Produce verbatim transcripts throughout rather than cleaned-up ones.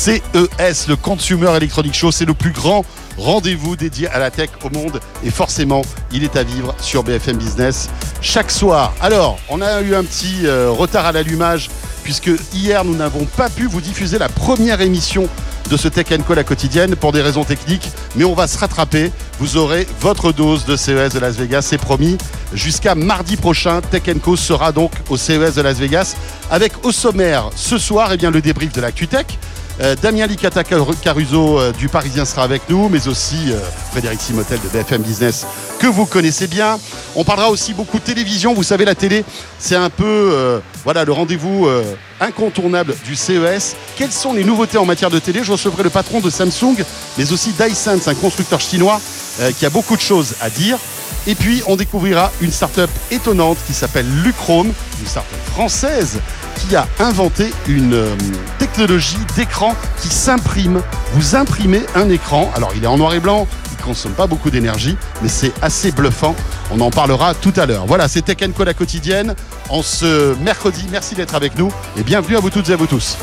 C E S, le Consumer Electronic Show. C'est le plus grand rendez-vous dédié à la tech au monde. Et forcément, il est à vivre sur B F M Business chaque soir. Alors, on a eu un petit euh, retard à l'allumage, puisque hier, nous n'avons pas pu vous diffuser la première émission de ce Tech and Co, la quotidienne, pour des raisons techniques, mais on va se rattraper. Vous aurez votre dose de C E S de Las Vegas, c'est promis. Jusqu'à mardi prochain, Tech and Co sera donc au C E S de Las Vegas, avec au sommaire ce soir eh bien, le débrief de l'ActuTech. Euh, Damien Licata Caruso euh, du Parisien sera avec nous, mais aussi euh, Frédéric Simotel de B F M Business, que vous connaissez bien. On parlera aussi beaucoup de télévision. Vous savez, la télé, c'est un peu euh, voilà, le rendez-vous euh, incontournable du C E S. Quelles sont les nouveautés en matière de télé? Je recevrai le patron de Samsung, mais aussi d'Hisense, un constructeur chinois euh, qui a beaucoup de choses à dire. Et puis, on découvrira une start-up étonnante qui s'appelle Luchrome, une start-up française qui a inventé une euh, technologie d'écran qui s'imprime. Vous imprimez un écran. Alors, il est en noir et blanc, il ne consomme pas beaucoup d'énergie, mais c'est assez bluffant. On en parlera tout à l'heure. Voilà, c'est Tech and Co, la quotidienne. En ce mercredi, merci d'être avec nous et bienvenue à vous toutes et à vous tous.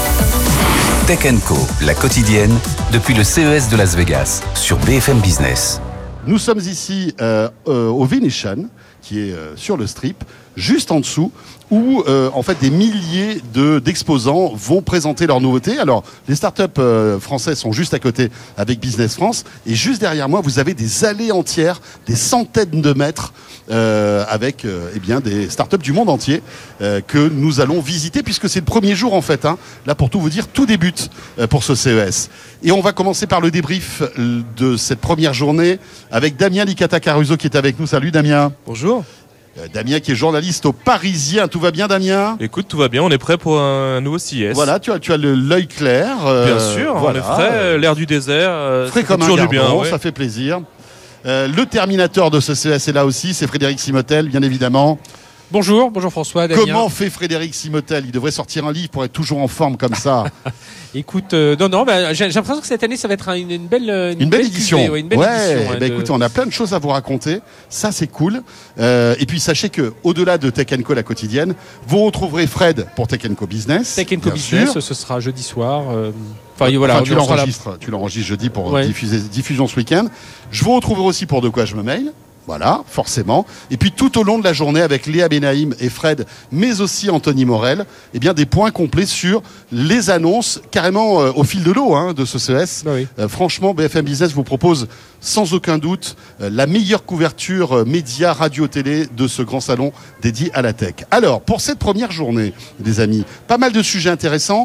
Tech and Co, la quotidienne, depuis le C E S de Las Vegas, sur B F M Business. Nous sommes ici euh, euh, au Venetian, qui est euh, sur le Strip, juste en dessous, où euh, en fait des milliers de, d'exposants vont présenter leurs nouveautés. Alors, les startups euh, françaises sont juste à côté avec Business France, et juste derrière moi, vous avez des allées entières, des centaines de mètres, euh, avec euh, eh bien, des startups du monde entier euh, que nous allons visiter, puisque c'est le premier jour en fait. Hein. Là, pour tout vous dire, tout débute euh, pour ce C E S. Et on va commencer par le débrief de cette première journée avec Damien Licata Caruso qui est avec nous. Salut Damien. Bonjour. Damien qui est journaliste au Parisien. Tout va bien Damien? Écoute, tout va bien, on est prêt pour un nouveau C E S. Voilà, tu as, tu as le, l'œil clair. Euh, bien sûr, voilà. On est frais, l'air du désert. Euh, frais comme un toujours gardon, du bien, ouais. Ça fait plaisir. Euh, le terminateur de ce C E S est là aussi, c'est Frédéric Simotel, bien évidemment. Bonjour, bonjour François, Damien. Comment fait Frédéric Simotel? Il devrait sortir un livre pour être toujours en forme comme ça. Écoute, euh, non, non, bah, j'ai, j'ai l'impression que cette année, ça va être une, une belle, une, une belle, belle édition. Cuvée, ouais, une belle ouais, édition. Bah, de... écoutez, on a plein de choses à vous raconter. Ça, c'est cool. Euh, et puis, sachez que au-delà de Tech and Co, la quotidienne, vous retrouverez Fred pour Tech and Co Business. Tech and Co Business, sûr. ce sera jeudi soir. Euh... Enfin, voilà, enfin, tu, l'enregistres, la... tu l'enregistres jeudi pour ouais. diffuser, diffusion ce week-end. Je vous retrouverai aussi pour De quoi je me mail. Voilà, forcément. Et puis tout au long de la journée, avec Léa Benaïm et Fred, mais aussi Anthony Morel, eh bien des points complets sur les annonces, carrément euh, au fil de l'eau hein, de ce C E S. Ah oui. Euh, franchement, B F M Business vous propose sans aucun doute euh, la meilleure couverture euh, média, radio, télé de ce grand salon dédié à la tech. Alors, pour cette première journée, les amis, pas mal de sujets intéressants.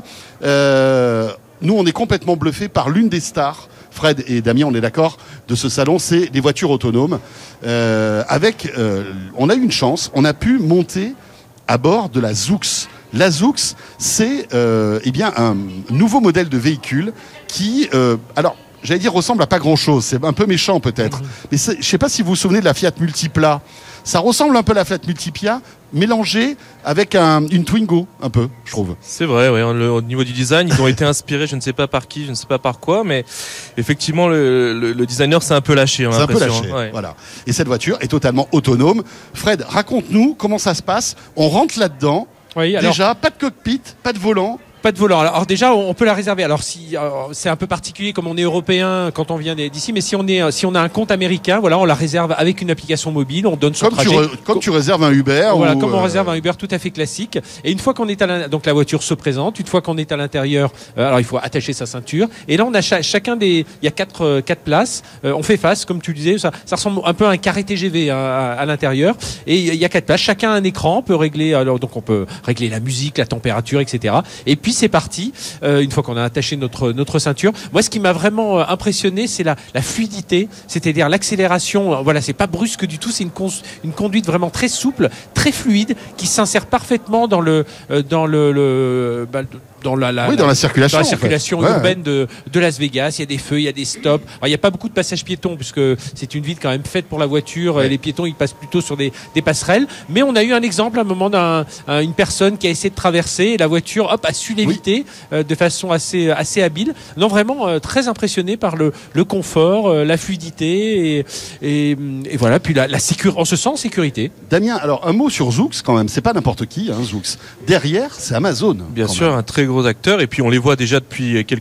Euh, nous, on est complètement bluffés par l'une des stars. Fred et Damien, on est d'accord, de ce salon, c'est les voitures autonomes. Euh, avec, euh, on a eu une chance, on a pu monter à bord de la Zoox. La Zoox, c'est euh, eh bien un nouveau modèle de véhicule qui, euh, alors, j'allais dire, ressemble à pas grand-chose. C'est un peu méchant peut-être. Mmh. Mais je ne sais pas si vous vous souvenez de la Fiat Multipla. Ça ressemble un peu à la Fiat Multipla, mélangée avec un, une Twingo, un peu, je trouve. C'est vrai, ouais, le, au niveau du design, ils ont été inspirés, je ne sais pas par qui, je ne sais pas par quoi, mais effectivement, le, le, le designer s'est un peu lâché. C'est un peu lâché, hein, ouais. Voilà. Et cette voiture est totalement autonome. Fred, raconte-nous comment ça se passe. On rentre là-dedans. Oui, alors... Déjà, pas de cockpit, pas de volant. Pas de volant. Alors déjà, on peut la réserver. Alors si alors, c'est un peu particulier comme on est européen quand on vient d'ici, mais si on est si on a un compte américain, voilà, on la réserve avec une application mobile. On donne son comme trajet. Tu re, comme tu réserves un Uber. Voilà, ou comme on euh... réserve un Uber tout à fait classique. Et une fois qu'on est à l'intérieur, donc la voiture se présente. Une fois qu'on est à l'intérieur, euh, alors il faut attacher sa ceinture. Et là, on a cha- chacun des, il y a quatre euh, quatre places. Euh, on fait face, comme tu disais, ça, ça ressemble un peu à un carré T G V hein, à, à l'intérieur. Et il y a quatre places. Chacun a un écran. On peut régler. Alors donc on peut régler la musique, la température, et cetera. Et puis c'est parti. Euh, une fois qu'on a attaché notre notre ceinture. Moi, ce qui m'a vraiment euh, impressionné, c'est la, la fluidité, c'est-à-dire l'accélération. Euh, voilà, c'est pas brusque du tout, c'est une con, une conduite vraiment très souple, très fluide, qui s'insère parfaitement dans le euh, dans le, le bah, dans la, la, oui, dans la circulation, dans la circulation en fait. urbaine ouais. de, de Las Vegas. Il y a des feux, il y a des stops. Alors, il n'y a pas beaucoup de passages piétons puisque c'est une ville quand même faite pour la voiture. Ouais. Les piétons, ils passent plutôt sur des, des passerelles. Mais on a eu un exemple à un moment d'une un, personne qui a essayé de traverser et la voiture, hop, a su l'éviter oui. euh, de façon assez assez habile. Non, vraiment euh, très impressionné par le, le confort, euh, la fluidité et, et, et voilà. Puis la, la sécurité, on se sent en sécurité. Damien, alors un mot sur Zoox quand même. C'est pas n'importe qui, hein, Zoox. Derrière, c'est Amazon. Bien sûr, même. Un très gros acteur, et puis on les voit déjà depuis quelques